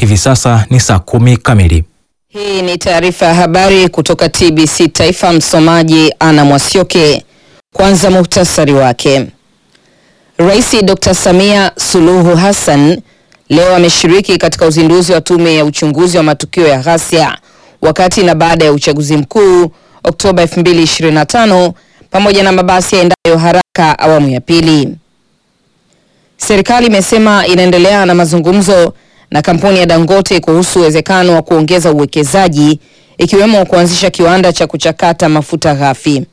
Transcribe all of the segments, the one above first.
Hivi sasa ni saa 10 kamili. Hii ni taarifa ya habari kutoka TBC Taifa. Msomaji Ana Mwasioke. Kwanza muhtasari wake. Rais Dr. Samia Suluhu Hassan leo ameshiriki katika uzinduzi wa tume ya uchunguzi wa matukio ya ghasia wakati na baada ya uchaguzi mkuu Oktoba 2025 pamoja na mabasi yaendayo haraka awamu ya pili. Serikali imesema inaendelea na mazungumzo na kampuni ya Dangote kuhusu uwezekano wa kuongeza uwekezaji ikiwemo kuanzisha kiwanda cha kuchakata mafuta ghafi.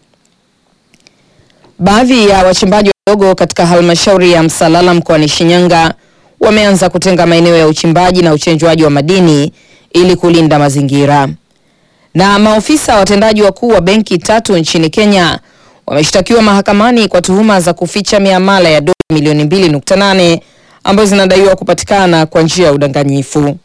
Baadhi ya wachimbaji wadogo katika halmashauri ya Msalala mkoani Shinyanga wameanza kutenga maeneo ya uchimbaji na uchenjuaji wa madini ili kulinda mazingira. Na maofisa watendaji wakuu wa benki 3 nchini Kenya wameshtakiwa mahakamani kwa tuhuma za kuficha miamala ya dola milioni 2.8 ambazo zinadaiwa kupatikana kwa njia ya udanganyifu.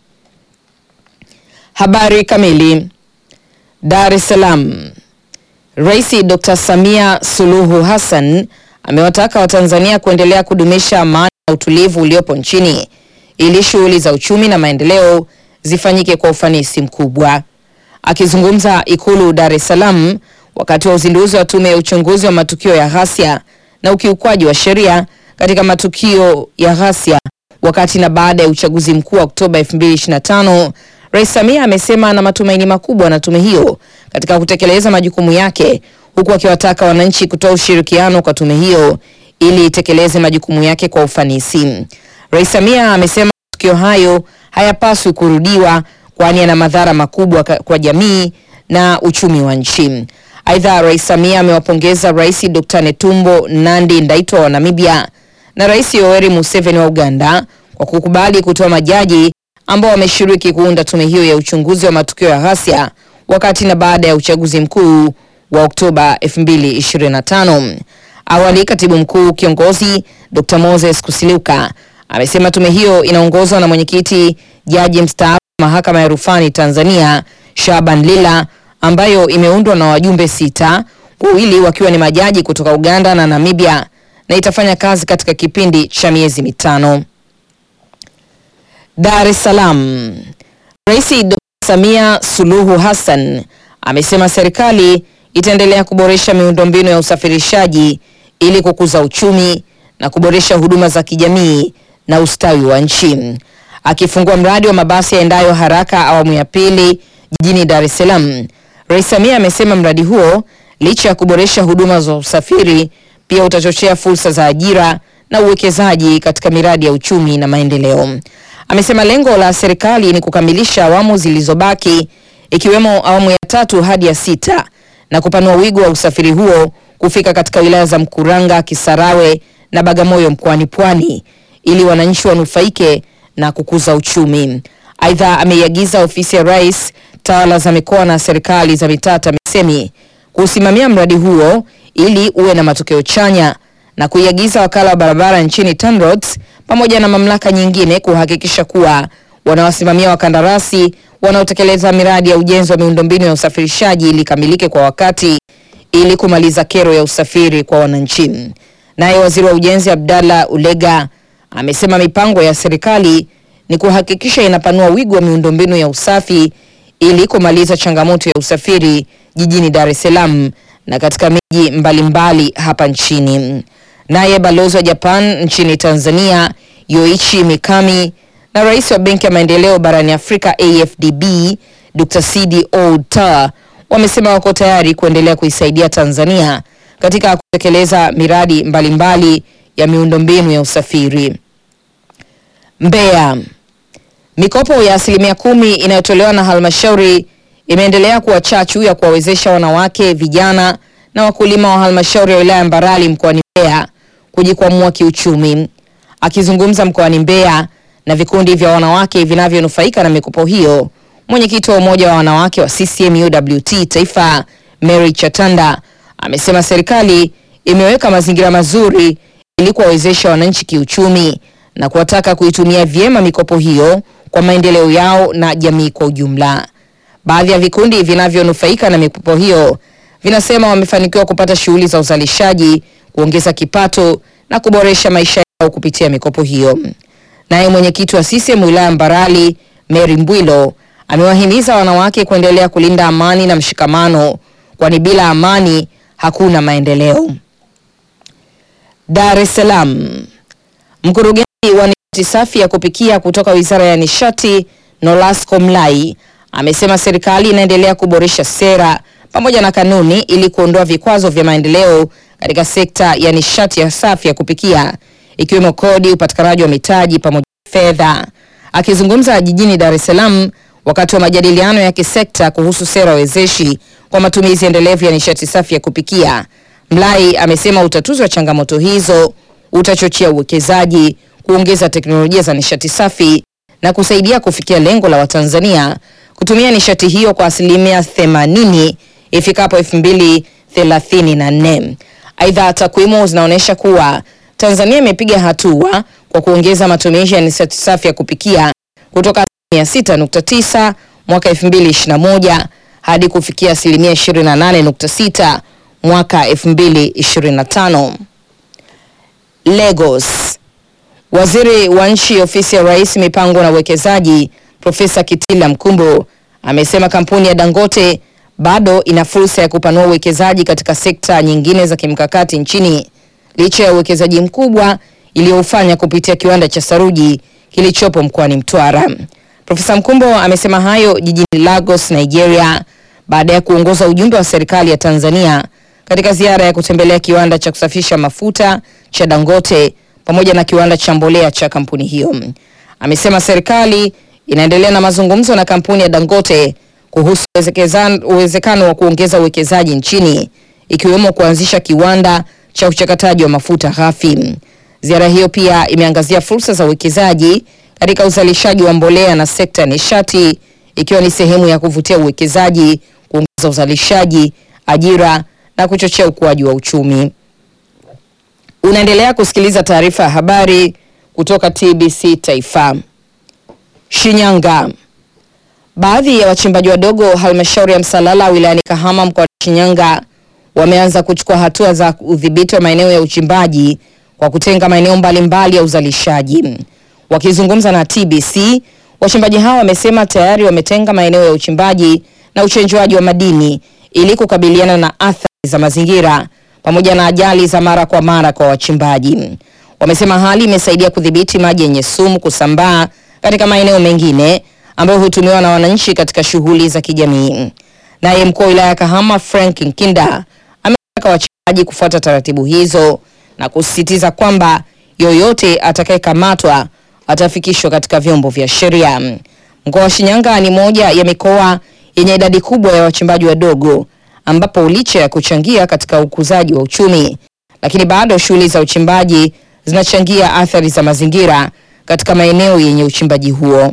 Habari kamili. Dar es Salaam. Rais Dr. Samia Suluhu Hassan amewataka Watanzania kuendelea kudumisha amani na utulivu uliopo nchini ili shughuli za uchumi na maendeleo zifanyike kwa ufanisi mkubwa. Akizungumza Ikulu Dar es Salaam wakati wa uzinduzi wa tume ya uchunguzi wa matukio ya ghasia na ukiukwaji wa sheria katika matukio ya ghasia wakati na baada ya uchaguzi mkuu wa Oktoba 2025, Rais Samia amesema ana matumaini makubwa na tume hiyo katika kutekeleza majukumu yake, huku akiwataka wananchi kutoa ushirikiano kwa tume hiyo ili itekeleze majukumu yake kwa ufanisi. Rais Samia amesema matukio hayo hayapaswi kurudiwa kwani yana madhara makubwa kwa jamii na uchumi wa nchi. Aidha, Rais Samia amewapongeza Rais Dr. Netumbo Nandi-Ndaitwah wa Namibia na Rais Yoweri Museveni wa Uganda kwa kukubali kutoa majaji ambao wameshiriki kuunda tume hiyo ya uchunguzi wa matukio ya ghasia wakati na baada ya uchaguzi mkuu wa Oktoba 2025. Awali, Katibu Mkuu Kiongozi Dr. Moses Kusiluka amesema tume hiyo inaongozwa na mwenyekiti Jaji mstaafu Mahakama ya Rufani Tanzania Shaban Lila, ambayo imeundwa na wajumbe 6, wawili wakiwa ni majaji kutoka Uganda na Namibia, na itafanya kazi katika kipindi cha miezi 5. Dar es Salaam. Rais Dr. Samia Suluhu Hassan amesema serikali itaendelea kuboresha miundombinu ya usafirishaji ili kukuza uchumi na kuboresha huduma za kijamii na ustawi wa nchi. Akifungua mradi wa mabasi yaendayo haraka awamu ya pili jijini Dar es Salaam, Rais Samia amesema mradi huo licha ya kuboresha huduma za usafiri pia utachochea fursa za ajira na uwekezaji katika miradi ya uchumi na maendeleo. Amesema lengo la serikali ni kukamilisha awamu zilizobaki ikiwemo awamu ya 3 hadi ya 6 na kupanua wigo wa usafiri huo kufika katika wilaya za Mkuranga, Kisarawe na Bagamoyo mkoani Pwani ili wananchi wanufaike na kukuza uchumi. Aidha, ameiagiza ofisi ya Rais, tawala za mikoa na serikali za mitaa TAMISEMI kusimamia mradi huo ili uwe na matokeo chanya na kuiagiza wakala wa barabara nchini TANROADS pamoja na mamlaka nyingine kuhakikisha kuwa wanawasimamia wakandarasi wanaotekeleza miradi ya ujenzi wa miundombinu ya usafirishaji ili kamilike kwa wakati ili kumaliza kero ya usafiri kwa wananchi. Naye Waziri wa Ujenzi Abdalla Ulega amesema mipango ya serikali ni kuhakikisha inapanua wigo wa miundombinu ya usafi ili kumaliza changamoto ya usafiri jijini Dar es Salaam na katika miji mbalimbali hapa nchini. Naye balozi wa Japan nchini Tanzania Yoichi Mikami na rais wa Benki ya Maendeleo barani Afrika AFDB Dr. Sidi Ould wamesema wako tayari kuendelea kuisaidia Tanzania katika kutekeleza miradi mbalimbali ya miundombinu ya usafiri. Mbeya. Mikopo ya 10% inayotolewa na halmashauri imeendelea kuwa chachu ya kuwawezesha wanawake, vijana na wakulima wa halmashauri ya wilaya Mbarali mkoani Mbeya kujikwamua kiuchumi. Akizungumza mkoani Mbeya na vikundi vya wanawake vinavyonufaika na mikopo hiyo, mwenyekiti wa umoja wa wanawake wa CCM UWT Taifa Mary Chatanda amesema serikali imeweka mazingira mazuri ili kuwawezesha wananchi kiuchumi na kuwataka kuitumia vyema mikopo hiyo kwa maendeleo yao na jamii kwa ujumla. Baadhi ya vikundi vinavyonufaika na mikopo hiyo vinasema wamefanikiwa kupata shughuli za uzalishaji, kuongeza kipato na kuboresha maisha yao kupitia mikopo hiyo. Naye mwenyekiti wa CCM wilaya Mbarali Mary Mbwilo amewahimiza wanawake kuendelea kulinda amani na mshikamano, kwani bila amani hakuna maendeleo. Dar es Salaam. Mkurugenzi wa nishati safi ya kupikia kutoka Wizara ya Nishati Nolasco Mlai amesema serikali inaendelea kuboresha sera pamoja na kanuni ili kuondoa vikwazo vya maendeleo katika sekta ya nishati ya safi ya kupikia, ikiwemo kodi, upatikanaji wa mitaji pamoja na fedha. Akizungumza jijini Dar es Salaam wakati wa majadiliano ya kisekta kuhusu sera wezeshi kwa matumizi endelevu ya nishati safi ya kupikia, Mlai amesema utatuzi wa changamoto hizo utachochea uwekezaji, kuongeza teknolojia za nishati safi na kusaidia kufikia lengo la Watanzania kutumia nishati hiyo kwa 80% ifikapo 2034. Aidha, takwimu zinaonyesha kuwa Tanzania imepiga hatua kwa kuongeza matumizi ya nishati safi ya kupikia kutoka 6.9 mwaka 2021 hadi kufikia 28.6 mwaka 2025. Lagos. Waziri wa Nchi Ofisi ya Rais Mipango na Uwekezaji Profesa Kitila Mkumbo amesema kampuni ya Dangote bado ina fursa ya kupanua uwekezaji katika sekta nyingine za kimkakati nchini licha ya uwekezaji mkubwa iliyofanya kupitia kiwanda cha saruji kilichopo mkoani Mtwara. Profesa Mkumbo amesema hayo jijini Lagos, Nigeria, baada ya kuongoza ujumbe wa serikali ya Tanzania katika ziara ya kutembelea kiwanda cha kusafisha mafuta cha Dangote pamoja na kiwanda cha mbolea cha kampuni hiyo. Amesema serikali inaendelea na mazungumzo na kampuni ya Dangote kuhusu uwezekano wa kuongeza uwekezaji nchini, ikiwemo kuanzisha kiwanda cha uchakataji wa mafuta ghafi. Ziara hiyo pia imeangazia fursa za uwekezaji katika uzalishaji wa mbolea na sekta ya nishati, ikiwa ni sehemu ya kuvutia uwekezaji, kuongeza uzalishaji, ajira na kuchochea ukuaji wa uchumi. Unaendelea kusikiliza taarifa ya habari kutoka TBC Taifa. Shinyanga. Baadhi ya wachimbaji wadogo halmashauri ya Msalala wilayani Kahama mkoa wa Shinyanga wameanza kuchukua hatua za udhibiti wa maeneo ya uchimbaji kwa kutenga maeneo mbalimbali ya uzalishaji. Wakizungumza na TBC, wachimbaji hao wamesema tayari wametenga maeneo ya uchimbaji na uchenjuaji wa madini ili kukabiliana na athari za mazingira pamoja na ajali za mara kwa mara kwa wachimbaji. Wamesema hali imesaidia kudhibiti maji yenye sumu kusambaa katika maeneo mengine ambayo hutumiwa na wananchi katika shughuli za kijamii. Naye mkuu wa wilaya ya Kahama Frank Nkinda ametaka wachimbaji kufuata taratibu hizo na kusisitiza kwamba yoyote atakayekamatwa atafikishwa katika vyombo vya sheria. Mkoa wa Shinyanga ni moja ya mikoa yenye idadi kubwa ya wachimbaji wadogo ambapo licha ya kuchangia katika ukuzaji wa uchumi, lakini bado shughuli za uchimbaji zinachangia athari za mazingira katika maeneo yenye uchimbaji huo.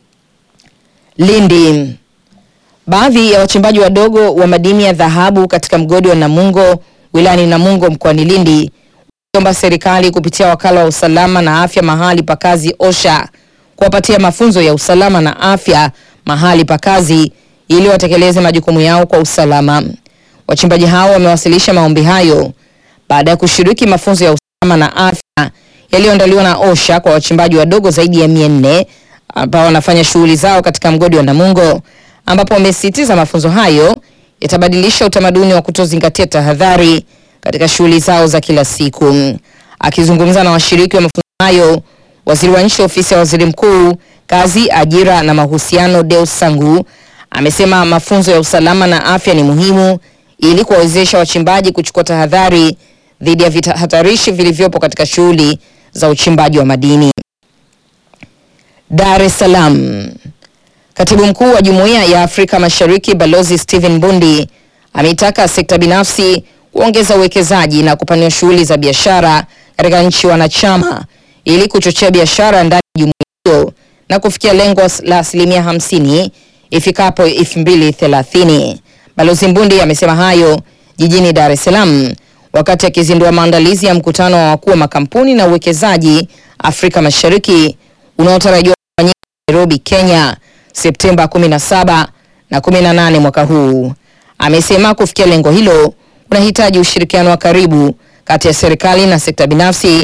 Lindi. Baadhi ya wachimbaji wadogo wa madini ya dhahabu katika mgodi wa Namungo wilayani Namungo mkoani Lindi wameomba serikali kupitia wakala wa usalama na afya mahali pa kazi OSHA kuwapatia mafunzo ya usalama na afya mahali pa kazi ili watekeleze majukumu yao kwa usalama. Wachimbaji hao wamewasilisha maombi hayo baada ya kushiriki mafunzo ya usalama na afya yaliyoandaliwa na OSHA kwa wachimbaji wadogo zaidi ya 400 ambao wanafanya shughuli zao katika mgodi wa Namungo, ambapo wamesisitiza mafunzo hayo yatabadilisha utamaduni wa kutozingatia tahadhari katika shughuli zao za kila siku. Akizungumza na washiriki wa mafunzo hayo, Waziri wa Nchi Ofisi ya Waziri Mkuu, Kazi, Ajira na Mahusiano Deus Sangu amesema mafunzo ya usalama na afya ni muhimu ili kuwawezesha wachimbaji kuchukua tahadhari dhidi ya hatarishi vilivyopo katika shughuli za uchimbaji wa madini. Dar es Salaam. Katibu Mkuu wa Jumuiya ya Afrika Mashariki Balozi Stephen Bundi ameitaka sekta binafsi kuongeza uwekezaji na kupanua shughuli za biashara katika nchi wanachama ili kuchochea biashara ndani ya jumuiya hiyo na kufikia lengo la 50% ifikapo 2030. Balozi Mbundi amesema hayo jijini Dar es Salaam wakati akizindua maandalizi ya mkutano wa wakuu wa makampuni na uwekezaji Afrika Mashariki unaotarajiwa kufanyika Nairobi, Kenya, Septemba 17 na 18 mwaka huu. Amesema kufikia lengo hilo unahitaji ushirikiano wa karibu kati ya serikali na sekta binafsi,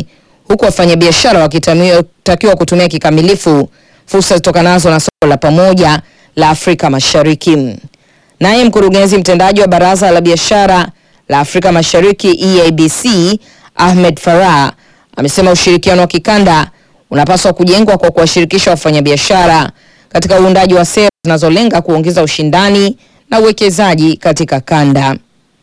huku wafanyabiashara wakitakiwa kutumia kikamilifu fursa zitokanazo na soko la pamoja la Afrika Mashariki. Naye mkurugenzi mtendaji wa Baraza la Biashara la Afrika Mashariki EABC, Ahmed Farah, amesema ushirikiano wa kikanda unapaswa kujengwa kwa kuwashirikisha wafanyabiashara katika uundaji wa sera zinazolenga kuongeza ushindani na uwekezaji katika kanda.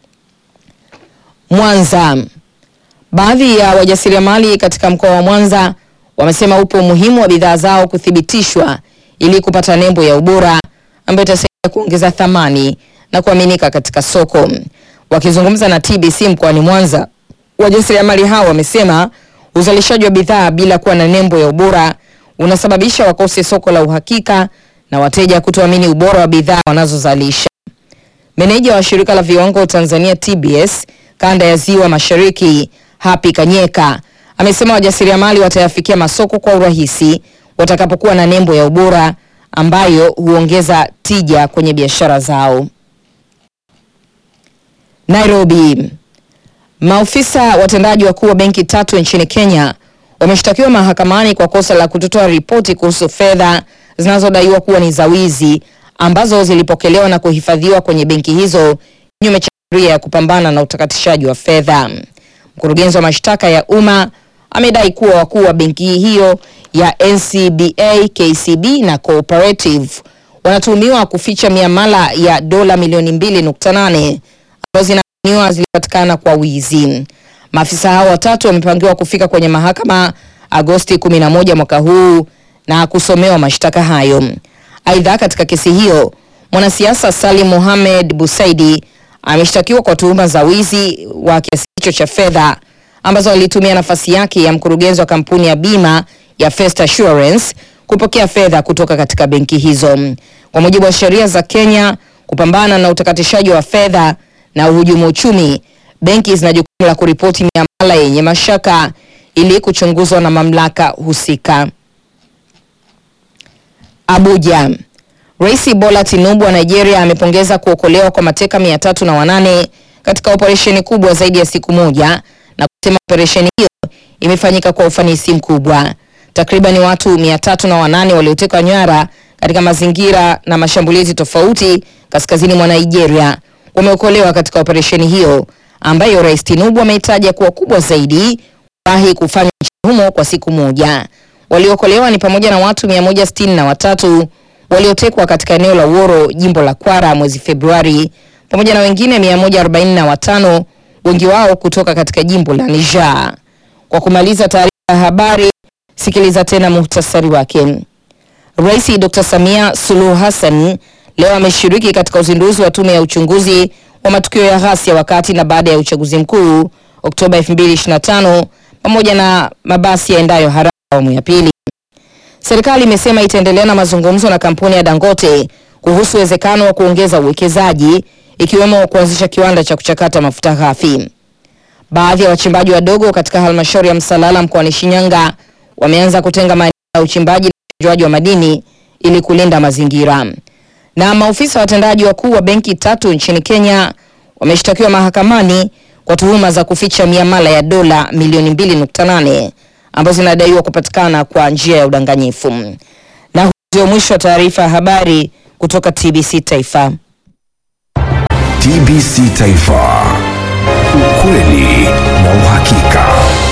Mwanza. Baadhi ya wajasiriamali katika mkoa wa Mwanza wamesema upo umuhimu wa bidhaa zao kuthibitishwa ili kupata nembo ya ubora ambayo itasaidia kuongeza thamani na kuaminika katika soko. Wakizungumza na TBC mkoani Mwanza, wajasiriamali hao wamesema uzalishaji wa bidhaa bila kuwa na nembo ya ubora unasababisha wakose soko la uhakika na wateja kutoamini ubora wa bidhaa wanazozalisha. Meneja wa shirika la viwango Tanzania TBS kanda ya Ziwa Mashariki, Happy Kanyeka, amesema wajasiriamali watayafikia masoko kwa urahisi watakapokuwa na nembo ya ubora ambayo huongeza tija kwenye biashara zao. Nairobi. Maofisa watendaji wakuu wa benki 3 nchini Kenya wameshtakiwa mahakamani kwa kosa la kutotoa ripoti kuhusu fedha zinazodaiwa kuwa ni za wizi ambazo zilipokelewa na kuhifadhiwa kwenye benki hizo kinyume cha sheria ya kupambana na utakatishaji wa fedha. Mkurugenzi wa mashtaka ya umma amedai kuwa wakuu wa benki hiyo ya NCBA, KCB na Cooperative wanatuhumiwa kuficha miamala ya dola milioni 2.8 ambazo zilipatikana kwa wizi. Maafisa hao watatu wamepangiwa kufika kwenye mahakama Agosti 11 mwaka huu na kusomewa mashtaka hayo. Aidha, katika kesi hiyo, mwanasiasa Salim Mohamed Busaidi ameshtakiwa kwa tuhuma za wizi wa kiasi hicho cha fedha ambazo alitumia nafasi yake ya mkurugenzi wa kampuni ya bima ya First Assurance kupokea fedha kutoka katika benki hizo. Kwa mujibu wa sheria za Kenya, kupambana na utakatishaji wa fedha na uhujumu uchumi, benki zina jukumu la kuripoti miamala yenye mashaka ili kuchunguzwa na mamlaka husika. Abuja. Rais Bola Tinubu wa Nigeria amepongeza kuokolewa kwa mateka 308 katika operesheni kubwa zaidi ya siku moja na kusema operesheni hiyo imefanyika kwa ufanisi mkubwa. Takriban watu 308 waliotekwa nyara katika mazingira na mashambulizi tofauti kaskazini mwa Nigeria wameokolewa katika operesheni hiyo ambayo Rais Tinubu ameitaja kuwa kubwa zaidi wahi kufanya nchini humo kwa siku moja. Waliokolewa ni pamoja na watu 163 waliotekwa katika eneo la Woro, jimbo la Kwara mwezi Februari, pamoja na wengine 145, wengi wao kutoka katika jimbo la Niger. Kwa kumaliza taarifa ya habari, sikiliza tena muhtasari wake. Rais Dr. Samia Suluhu Hassan leo ameshiriki katika uzinduzi wa tume ya uchunguzi wa matukio ya ghasia wakati na baada ya uchaguzi mkuu Oktoba 2025 pamoja na mabasi yaendayo haraka awamu ya pili. Serikali imesema itaendelea na mazungumzo na kampuni ya Dangote kuhusu uwezekano wa kuongeza uwekezaji ikiwemo kuanzisha kiwanda cha kuchakata mafuta ghafi. Baadhi ya wachimbaji wadogo katika halmashauri ya Msalala mkoani Shinyanga wameanza kutenga maeneo ya uchimbaji na uchenjuaji wa madini ili kulinda mazingira. Na maofisa watendaji wakuu wa benki 3 nchini Kenya wameshtakiwa mahakamani kwa tuhuma za kuficha miamala ya dola milioni 2.8 ambazo zinadaiwa kupatikana kwa njia ya udanganyifu. Na ndio mwisho wa taarifa ya habari kutoka TBC Taifa. TBC Taifa. Ukweli na uhakika.